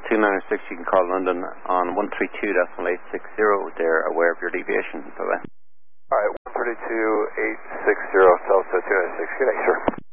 296, you can call London on 132.860. They're aware of your deviation. Bye-bye. Alright, 132.860, South 296. Good day, sir.